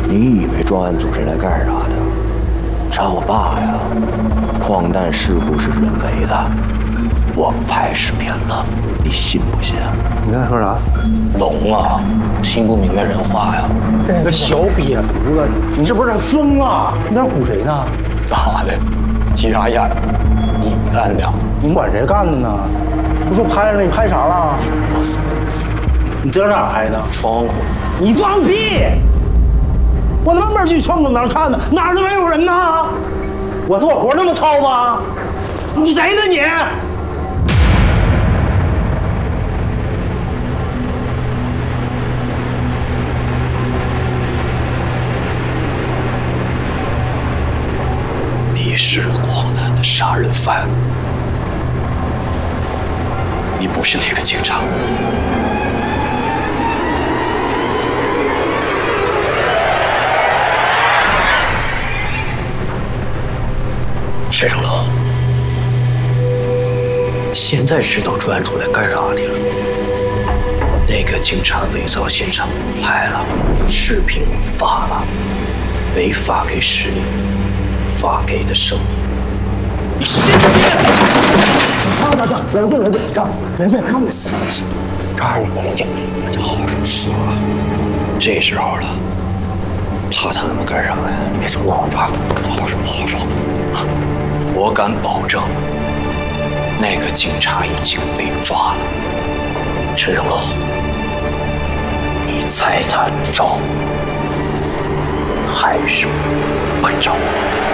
你以为专案组是来干啥的？杀我爸呀！矿难事故是人为的，我拍视频了，你信不信？ 你刚才说啥？ 聋啊，听不明白人话呀！ 那个小瘪犊子，你是不是疯了？你在唬谁呢？ 咋的？急啥眼？你干的？ 你管谁干的呢？不说拍了，你拍啥了？ 我死！ 你这哪拍的？ 窗户。 你放屁！我那边去窗户哪看呢？哪儿都没有人呢！我做活那么糙吗？你谁呢你？ 你是矿难的杀人犯，你不是那个警察。沈成龙，现在知道专案组来干啥的了。那个警察伪造现场拍了，视频我发了，没发给市里，发给的生意。你信不信？ 冷静，看我死！ 这儿你冷静，大家好好说。这时候了，怕他们干啥呀？你别冲动，好好说，好好说。我敢保证，那个警察已经被抓了。陈成龙，你猜他招还是不招？